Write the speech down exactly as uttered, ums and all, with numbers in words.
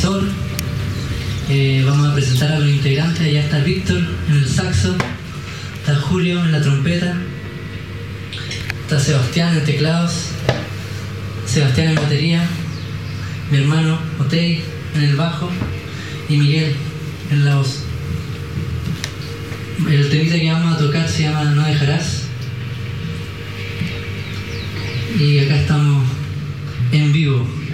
Sol. Eh, vamos a presentar a los integrantes. Allá está Víctor en el saxo, está Julio en la trompeta, está Sebastián en teclados, Sebastián en batería, mi hermano Otey en el bajo y Miguel en la voz. El temita que vamos a tocar se llama No Dejarás. Y acá estamos en vivo.